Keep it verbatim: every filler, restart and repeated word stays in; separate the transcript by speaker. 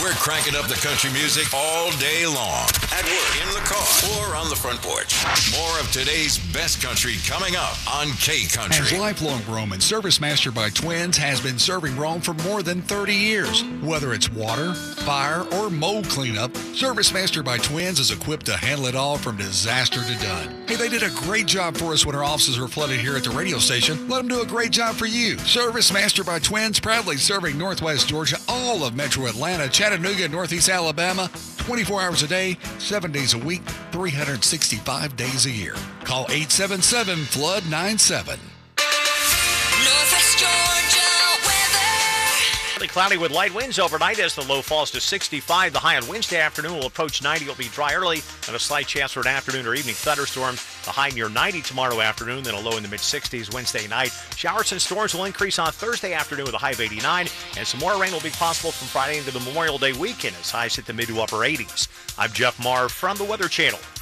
Speaker 1: We're cranking up the country music all day long. At work, in the car, or on the front porch. More of today's best country coming up on K-Country.
Speaker 2: As lifelong Roman, Service Master by Twins has been serving Rome for more than thirty years. Whether it's water, fire, or mold cleanup, Service Master by Twins is equipped to handle it all from disaster to done. Hey, they did a great job for us when our offices were flooded here at the radio station. Let them do a great job for you. Service Master by Twins, proudly serving Northwest Georgia, all of Metro Atlanta, Chattanooga, and Northeast Alabama, twenty-four hours a day, seven days a week, three hundred sixty-five days a year. Call eight seven seven, flood nine seven.
Speaker 3: Northwest Georgia weather.
Speaker 4: Partly cloudy with light winds overnight as the low falls to sixty-five. The high on Wednesday afternoon will approach ninety. It'll be dry early and a slight chance for an afternoon or evening thunderstorm. The high near ninety tomorrow afternoon, then a low in the mid-sixties Wednesday night. Showers and storms will increase on Thursday afternoon with a high of eighty-nine, and some more rain will be possible from Friday into the Memorial Day weekend as highs hit the mid to upper eighties. I'm Jeff Marr from the Weather Channel.